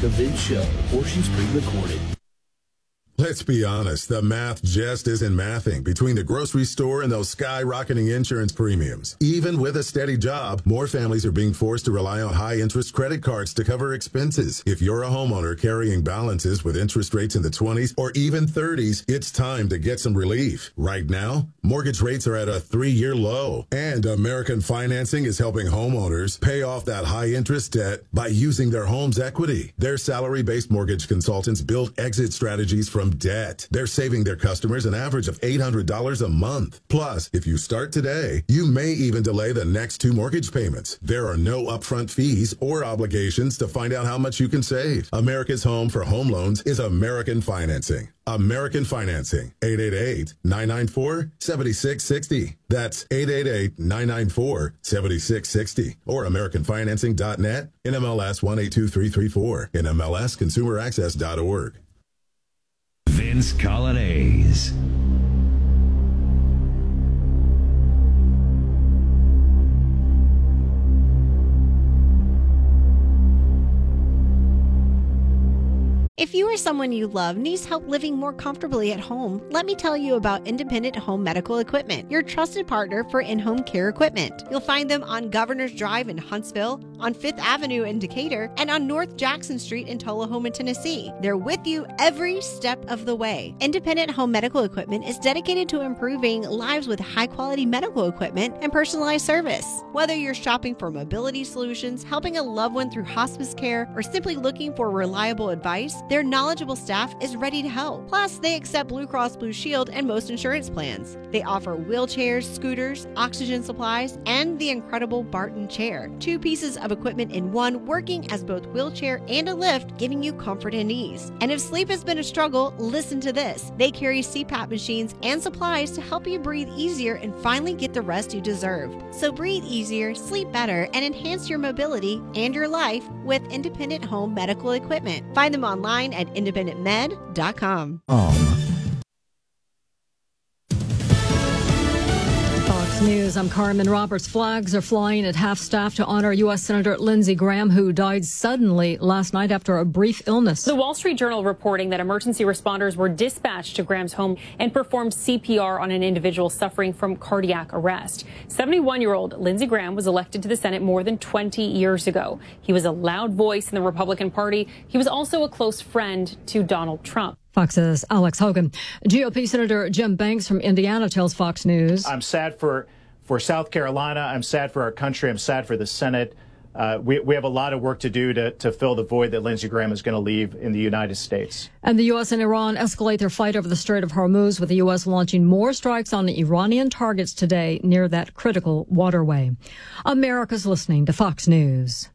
The Vince Show. Portions pre-recorded. Let's be honest, the math just isn't mathing between the grocery store and those skyrocketing insurance premiums. Even with a steady job, more families are being forced to rely on high-interest credit cards to cover expenses. If you're a homeowner carrying balances with interest rates in the 20s or even 30s, it's time to get some relief. Right now, mortgage rates are at a 3-year low, and American Financing is helping homeowners pay off that high-interest debt by using their home's equity. Their salary-based mortgage consultants build exit strategies from debt. They're saving their customers an average of $800 a month. Plus, if you start today, you may even delay the next 2 mortgage payments. There are no upfront fees or obligations to find out how much you can save. America's home for home loans is American Financing. American Financing, 888-994-7660. That's 888-994-7660. Or AmericanFinancing.net, NMLS 182334, NMLSConsumerAccess.org. Vince Colonnese. If you or someone you love needs help living more comfortably at home, let me tell you about Independent Home Medical Equipment, your trusted partner for in-home care equipment. You'll find them on Governor's Drive in Huntsville, on 5th Avenue in Decatur, and on North Jackson Street in Tullahoma, Tennessee. They're with you every step of the way. Independent Home Medical Equipment is dedicated to improving lives with high-quality medical equipment and personalized service. Whether you're shopping for mobility solutions, helping a loved one through hospice care, or simply looking for reliable advice, their knowledgeable staff is ready to help. Plus, they accept Blue Cross Blue Shield and most insurance plans. They offer wheelchairs, scooters, oxygen supplies, and the incredible Barton chair. 2 pieces of equipment in one, working as both wheelchair and a lift, giving you comfort and ease. And if sleep has been a struggle, listen to this. They carry CPAP machines and supplies to help you breathe easier and finally get the rest you deserve. So breathe easier, sleep better, and enhance your mobility and your life with Independent Home Medical Equipment. Find them online at independentmed.com. Fox News, I'm Carmen Roberts. Flags are flying at half-staff to honor U.S. Senator Lindsey Graham, who died suddenly last night after a brief illness. The Wall Street Journal reporting that emergency responders were dispatched to Graham's home and performed CPR on an individual suffering from cardiac arrest. 71-year-old Lindsey Graham was elected to the Senate more than 20 years ago. He was a loud voice in the Republican Party. He was also a close friend to Donald Trump. Fox's Alex Hogan. GOP Senator Jim Banks from Indiana tells Fox News. I'm sad for South Carolina. I'm sad for our country. I'm sad for the Senate. We have a lot of work to do to fill the void that Lindsey Graham is going to leave in the United States. And the U.S. and Iran escalate their fight over the Strait of Hormuz, with the U.S. launching more strikes on Iranian targets today near that critical waterway. America's listening to Fox News.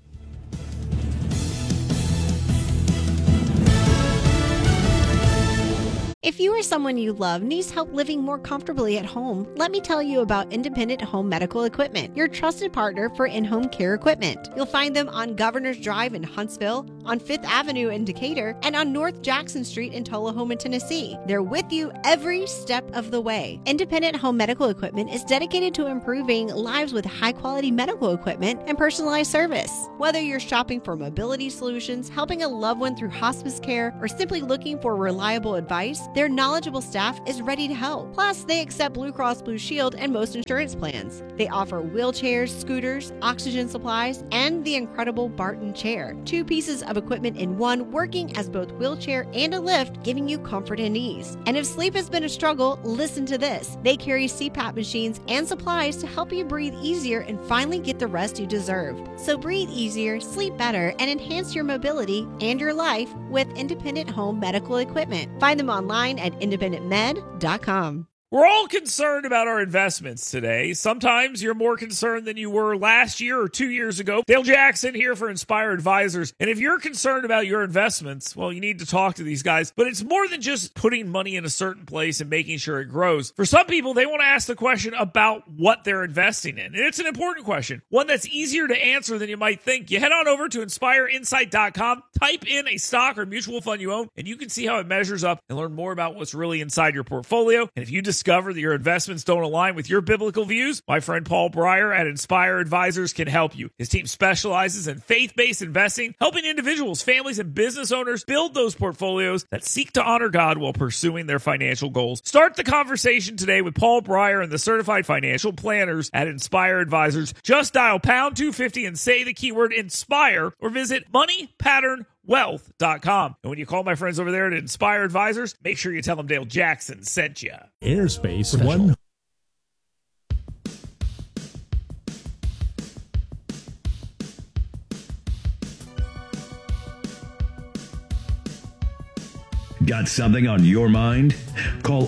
If you or someone you love needs help living more comfortably at home, let me tell you about Independent Home Medical Equipment, your trusted partner for in-home care equipment. You'll find them on Governor's Drive in Huntsville, on 5th Avenue in Decatur, and on North Jackson Street in Tullahoma, Tennessee. They're with you every step of the way. Independent Home Medical Equipment is dedicated to improving lives with high-quality medical equipment and personalized service. Whether you're shopping for mobility solutions, helping a loved one through hospice care, or simply looking for reliable advice, their knowledgeable staff is ready to help. Plus, they accept Blue Cross Blue Shield and most insurance plans. They offer wheelchairs, scooters, oxygen supplies, and the incredible Barton chair. 2 pieces of equipment in one, working as both wheelchair and a lift, giving you comfort and ease. And if sleep has been a struggle, listen to this. They carry CPAP machines and supplies to help you breathe easier and finally get the rest you deserve. So breathe easier, sleep better, and enhance your mobility and your life with Independent Home Medical Equipment. Find them online at independentmed.com. We're all concerned about our investments today. Sometimes you're more concerned than you were last year or 2 years ago. Dale Jackson here for Inspire Advisors. And if you're concerned about your investments, well, you need to talk to these guys. But it's more than just putting money in a certain place and making sure it grows. For some people, they want to ask the question about what they're investing in. And it's an important question, one that's easier to answer than you might think. You head on over to InspireInsight.com, type in a stock or mutual fund you own, and you can see how it measures up and learn more about what's really inside your portfolio. And if you decide discover that your investments don't align with your biblical views? My friend Paul Breyer at Inspire Advisors can help you. His team specializes in faith-based investing, helping individuals, families, and business owners build those portfolios that seek to honor God while pursuing their financial goals. Start the conversation today with Paul Breyer and the certified financial planners at Inspire Advisors. Just dial pound 250 and say the keyword INSPIRE or visit moneypatternwealth.com. And when you call my friends over there at Inspire Advisors, make sure you tell them Dale Jackson sent you. Airspace One. Got something on your mind? Call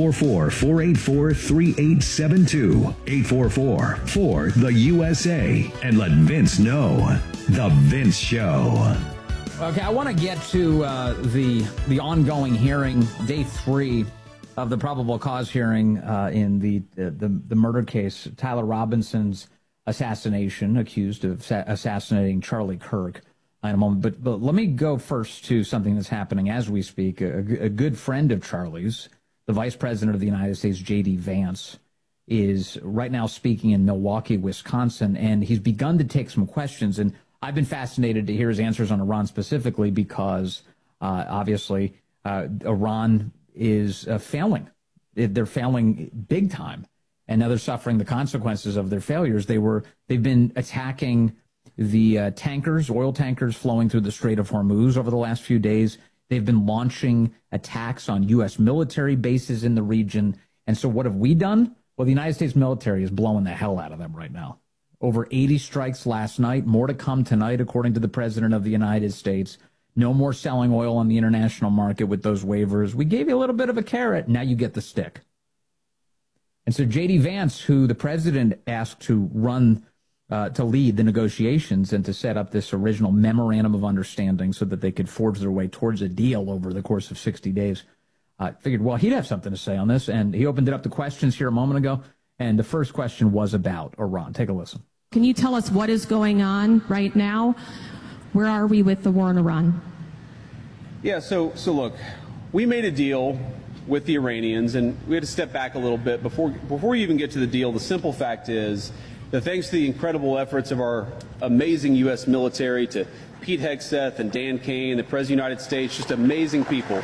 844-484-3872. 844-4-THE-USA. And let Vince know. The Vince Show. Okay, I want to get to the ongoing hearing, day 3 of the probable cause hearing in the murder case, Tyler Robinson's assassination, accused of assassinating Charlie Kirk. In a moment, but let me go first to something that's happening as we speak. A good friend of Charlie's, the Vice President of the United States, J.D. Vance, is right now speaking in Milwaukee, Wisconsin, and he's begun to take some questions. And I've been fascinated to hear his answers on Iran specifically because, obviously, Iran is failing. They're failing big time, and now they're suffering the consequences of their failures. They've been attacking the tankers, oil tankers flowing through the Strait of Hormuz over the last few days. They've been launching attacks on U.S. military bases in the region. And so what have we done? Well, the United States military is blowing the hell out of them right now. Over 80 strikes last night, more to come tonight, according to the President of the United States. No more selling oil on the international market with those waivers. We gave you a little bit of a carrot. Now you get the stick. And so J.D. Vance, who the President asked to lead the negotiations and to set up this original memorandum of understanding so that they could forge their way towards a deal over the course of 60 days. Figured, well, he'd have something to say on this, and he opened it up to questions here a moment ago, and the first question was about Iran. Take a listen. Can you tell us what is going on right now? Where are we with the war in Iran? Yeah, so look, we made a deal with the Iranians, and we had to step back a little bit. Before we even get to the deal, the simple fact is that thanks to the incredible efforts of our amazing U.S. military, to Pete Hegseth and Dan Kane, the President of the United States, just amazing people.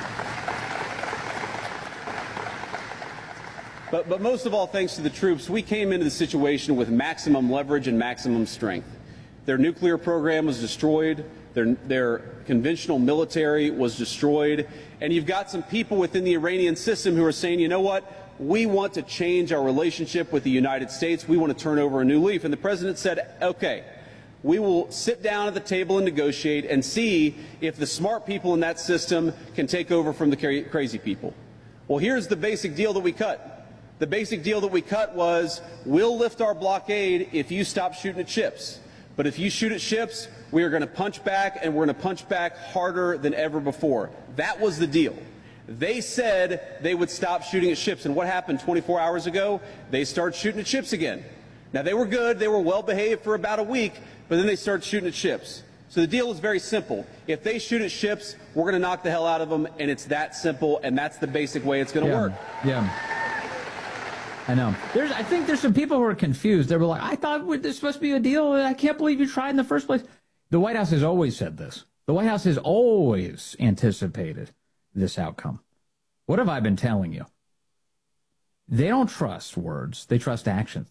But most of all, thanks to the troops, we came into the situation with maximum leverage and maximum strength. Their nuclear program was destroyed. Their conventional military was destroyed. And you've got some people within the Iranian system who are saying, you know what? We want to change our relationship with the United States. We want to turn over a new leaf. And the president said, okay, we will sit down at the table and negotiate and see if the smart people in that system can take over from the crazy people. Well, here's the basic deal that we cut. The basic deal that we cut was, we'll lift our blockade if you stop shooting at ships. But if you shoot at ships, we are going to punch back, and we're going to punch back harder than ever before. That was the deal. They said they would stop shooting at ships, and what happened 24 hours ago? They started shooting at ships again. Now, they were good. They were well-behaved for about a week, but then they started shooting at ships. So the deal is very simple. If they shoot at ships, we're going to knock the hell out of them, and it's that simple, and that's the basic way it's going to work. Yeah. I know. I think there's some people who are confused. They were like, I thought this was supposed to be a deal. I can't believe you tried in the first place. The White House has always said this. The White House has always anticipated this outcome. What have I been telling you? They don't trust words. They trust actions.